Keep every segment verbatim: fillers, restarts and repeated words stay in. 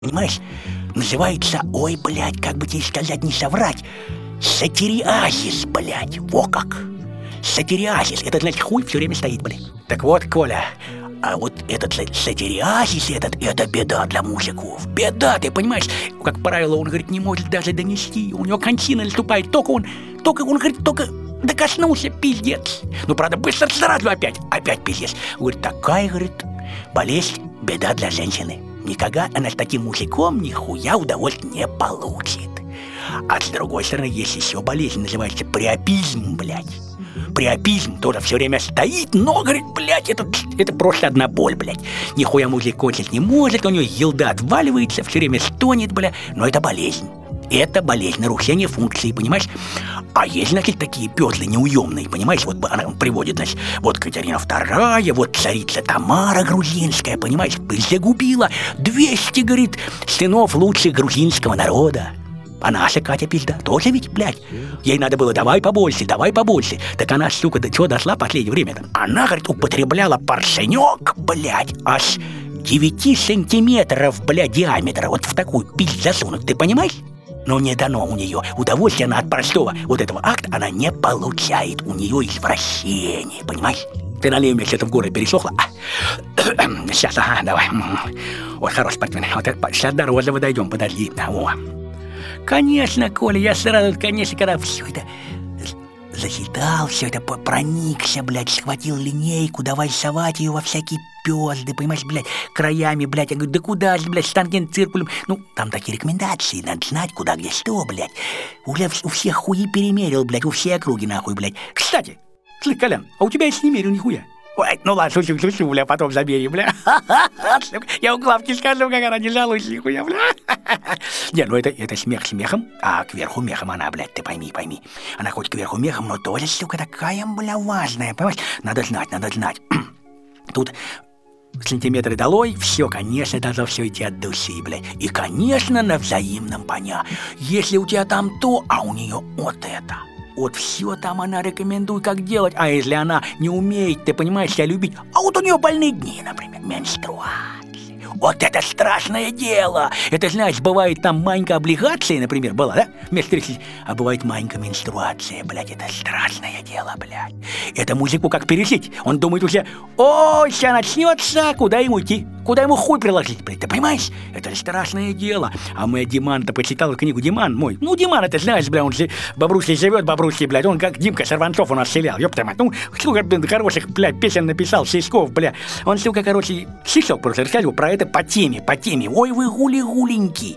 Понимаешь, называется, ой, блядь, как бы тебе сказать, не соврать, сатириазис, блядь, во как. Сатириазис, это значит хуй все время стоит, блядь. Так вот, Коля, а вот этот сатириазис этот, это беда для мужиков. Беда, ты понимаешь? Как правило, он, говорит, не может даже донести. У него кончина наступает, только он, только он, говорит, только докоснулся, пиздец. Ну, правда, быстро сразу опять, опять пиздец. Говорит, такая, говорит, болезнь, беда для женщины. Никогда она с таким мужиком нихуя удовольствия не получит. А с другой стороны, есть еще болезнь, называется приопизм, блядь. Приопизм тоже все время стоит, но, говорит, блядь, это, это просто одна боль, блядь. Нихуя мужик кончить не может, у него елда отваливается, все время стонет, блядь. Но это болезнь. Это болезнь, нарушение функции, понимаешь? А есть, значит, такие пёзлы неуемные, понимаешь? Вот она приводит, значит, вот Катерина вторая, вот царица Тамара грузинская, понимаешь? Загубила двести, говорит, сынов лучших грузинского народа. А наша Катя пизда тоже ведь, блядь. Ей надо было давай побольше, давай побольше. Так она, сука, до чего дошла в последнее время-то? Она, говорит, употребляла паршенёк, блядь, аж девяти сантиметров, блядь, диаметра. Вот в такую пизд засунуть, ты понимаешь? Но не дано у нее удовольствия, она от простого вот этого акта она не получает. У нее извращение, понимаешь? Ты налей мне что-то в горле пересохло. А. Сейчас, ага, давай. Вот хороший спортсмен. Вот это, сейчас до розового дойдем, подожди. О. Конечно, Коля, я сразу, конечно, когда все это засчитал, все это проникся, блядь, схватил линейку, давай совать ее во всякие пёзды, понимаешь, блядь, краями, блядь. Я говорю, да куда же, блядь, штангенциркулем? Ну, там такие рекомендации, надо знать, куда, где, что, блядь. Уже у всех хуи перемерил, блядь, у всей округи, нахуй, блядь. Кстати, слышь, Колян, а у тебя есть не мерил нихуя? Ой, ну ладно, шучу, шучу, бля, потом забери, бля. Я у Клавки скажу, как она не жалуется, нихуя, бля. Не, ну это, это смех смехом, а кверху мехом она, блядь, ты пойми, пойми. Она хоть кверху мехом, но тоже, сука, такая, бля, важная, понимаешь? Надо знать, надо знать. Тут сантиметры долой, все, конечно, должно все идти от души, блядь. И, конечно, на взаимном поня. Если у тебя там то, а у нее вот это. Вот все там она рекомендует, как делать. А если она не умеет, ты понимаешь, себя любить, а вот у нее больные дни, например, менструация. Вот это страшное дело. Это, знаешь, бывает там маленькая облигация, например, была, да? Вместо тридцати, а бывает маленькая менструация, блядь, это страшное дело, блядь. Это мужику как пережить. Он думает уже, ой, сейчас начнется, куда ему идти? Куда ему хуй приложить, блядь, ты понимаешь? Это страшное дело. А мы Диман-то почитал книгу Диман мой. Ну, Диман, это знаешь, блядь, он же в Бобруйсе живет, Бобруйсе, блядь. Он как Димка Сорванцов у нас селял, ёпта мать. Ну, сколько, блядь, хороших, блядь, песен написал, Сиськов, блядь. Он, сука, короче, стишок просто рассказывал про это по теме, по теме. Ой, вы гули-гуленьки,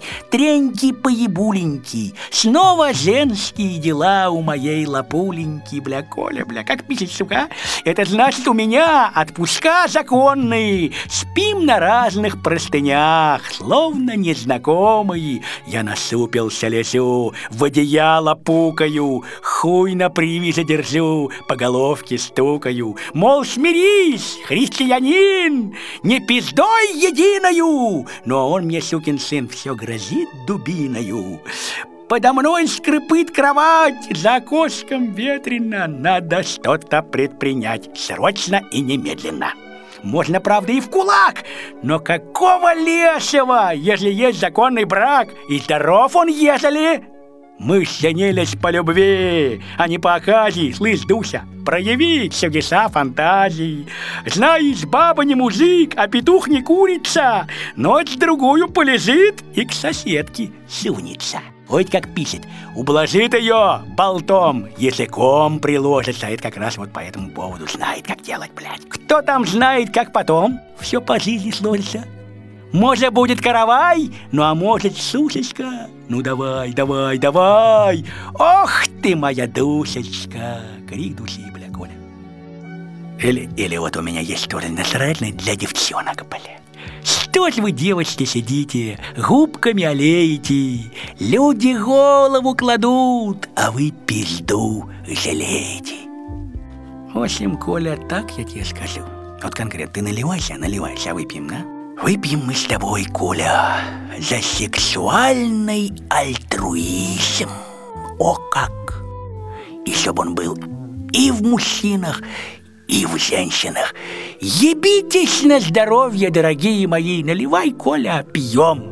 треньки-поебуленьки, снова женские дела у моей лапуленьки, бля, Коля, бля, как пишет, сука? Это значит, у меня отпуска законные, спим на разных простынях, словно незнакомые. Я насупился, лезу, в одеяло пукаю, хуй на привязи держу, по головке стукаю. Мол, смирись, христианин, не пиздой единою. Но он мне, сукин сын, все грозит дубиною. Подо мной скрипит кровать, за окошком ветрено, надо что-то предпринять, срочно и немедленно. Можно, правда, и в кулак, но какого лешего, если есть законный брак, и здоров он, ежели... Мы женились по любви, а не по оказии, слышь, Дуся, прояви чудеса фантазии. Знаешь, баба не мужик, а петух не курица, ночь-другую полежит и к соседке сунется. Вот как пишет, ублажит ее болтом, языком приложится. Это как раз вот по этому поводу знает, как делать, блядь. Кто там знает, как потом все по жизни сложится? Может, будет каравай, ну а может, сушечка. Ну давай, давай, давай. Ох ты, моя душечка. Крик души, бля, Коля. Или, или вот у меня есть тоже настроение для девчонок, бля. Что ж вы, девочки, сидите, губками олеете, люди голову кладут, а вы пизду жалеете. В общем, Коля, так я тебе скажу. Вот конкретно, ты наливайся, наливайся, выпьем, да? Выпьем мы с тобой, Коля, за сексуальный альтруизм. О как! И чтоб он был и в мужчинах, и в женщинах. Ебитесь на здоровье, дорогие мои, наливай, Коля, пьем.